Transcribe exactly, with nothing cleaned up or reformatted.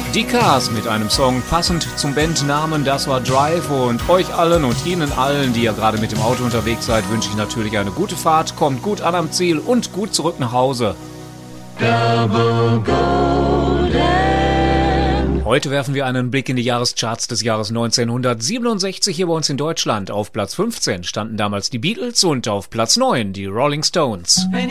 Die Cars mit einem Song passend zum Bandnamen, das war Drive, und euch allen und Ihnen allen, die ja gerade mit dem Auto unterwegs seid, wünsche ich natürlich eine gute Fahrt, kommt gut an am Ziel und gut zurück nach Hause. Double Golden. Heute werfen wir einen Blick in die Jahrescharts des Jahres neunzehnhundertsiebenundsechzig hier bei uns in Deutschland. Auf Platz fünfzehn standen damals die Beatles und auf Platz neun die Rolling Stones.